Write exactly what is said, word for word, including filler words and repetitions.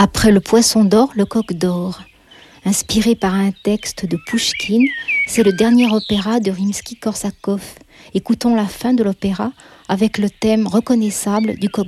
Après le poisson d'or, le coq d'or. Inspiré par un texte de Pouchkine, c'est le dernier opéra de Rimsky-Korsakov. Écoutons la fin de l'opéra avec le thème reconnaissable du coq